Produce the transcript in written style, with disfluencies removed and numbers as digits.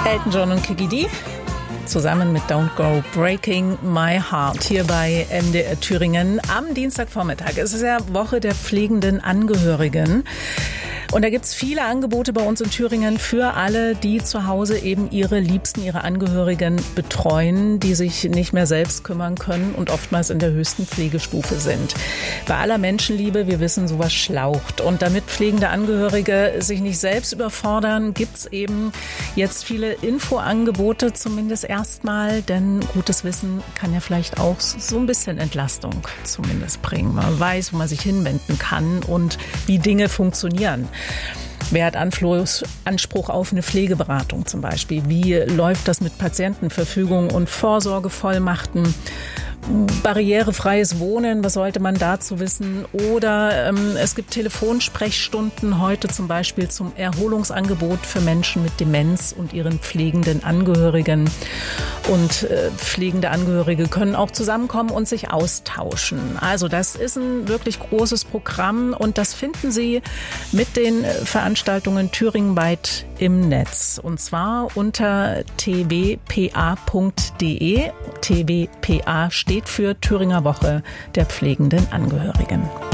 Elton John und Kiki Dee zusammen mit Don't Go Breaking My Heart hier bei MDR Thüringen am Dienstagvormittag. Es ist ja Woche der pflegenden Angehörigen. Und da gibt's viele Angebote bei uns in Thüringen für alle, die zu Hause eben ihre Liebsten, ihre Angehörigen betreuen, die sich nicht mehr selbst kümmern können und oftmals in der höchsten Pflegestufe sind. Bei aller Menschenliebe, wir wissen, sowas schlaucht. Und damit pflegende Angehörige sich nicht selbst überfordern, gibt's eben jetzt viele Infoangebote, zumindest erstmal, denn gutes Wissen kann ja vielleicht auch so ein bisschen Entlastung zumindest bringen. Man weiß, wo man sich hinwenden kann und wie Dinge funktionieren. Wer hat Anspruch auf eine Pflegeberatung zum Beispiel? Wie läuft das mit Patientenverfügung und Vorsorgevollmachten? Barrierefreies Wohnen, was sollte man dazu wissen? Oder es gibt Telefonsprechstunden heute zum Beispiel zum Erholungsangebot für Menschen mit Demenz und ihren pflegenden Angehörigen. Und pflegende Angehörige können auch zusammenkommen und sich austauschen. Also das ist ein wirklich großes Programm und das finden Sie mit den Veranstaltungen thüringenweit im Netz. Und zwar unter twpa.de. TWPA steht für Thüringer Woche der pflegenden Angehörigen.